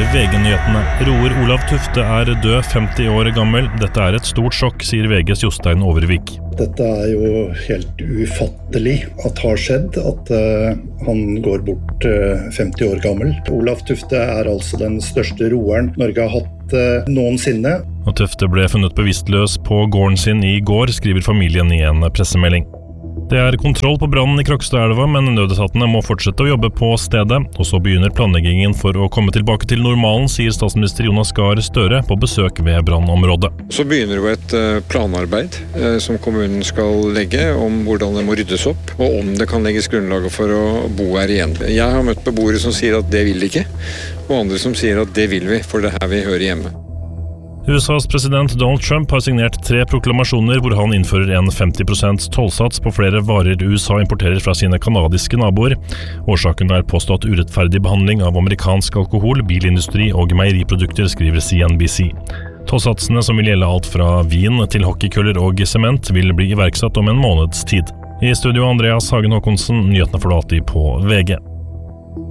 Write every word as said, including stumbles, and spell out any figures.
V G-nyhetene. Roer Olav Tufte er død, femti år gammel. Dette er et stort sjokk, sier V G's Jostein Overvik. Dette er jo helt ufattelig at har skjedd, at uh, han går bort uh, femti år gammel. Olav Tufte er altså den største roeren Norge har hatt uh, noensinne. Og Tufte ble funnet bevisstløs på gården sin i går, skriver familien i en pressemelding. Det er kontroll på brannen i Krokstadelva, men nødetatene må fortsette å jobbe på stedet, og så begynner planleggingen for å komme tilbake til normalen, sier statsminister Jonas Gahr Støre på besøk ved brannområdet. Så begynner jo et planarbeid som kommunen skal legge om hvordan det må ryddes opp, og om det kan legges grunnlaget for å bo her igjen. Jeg har møtt beboere som sier at det vil de ikke, og andre som sier at det vil vi, for det er her vi hører hjemme. U S A's president Donald Trump har signert tre proklamasjoner hvor han innfører en femti prosent tollsats på flere varer U S A importerer fra sine kanadiske naboer. Årsaken er påstått urettferdig behandling av amerikansk alkohol, bilindustri og meieriprodukter, skriver C N B C. Tollsatsene, som vil gjelde alt fra vin til hockeykøller og sement, vil bli iverksatt om en måneds tid. I studio Andreas Hagen Håkonsen, nyhetene for alltid på V G.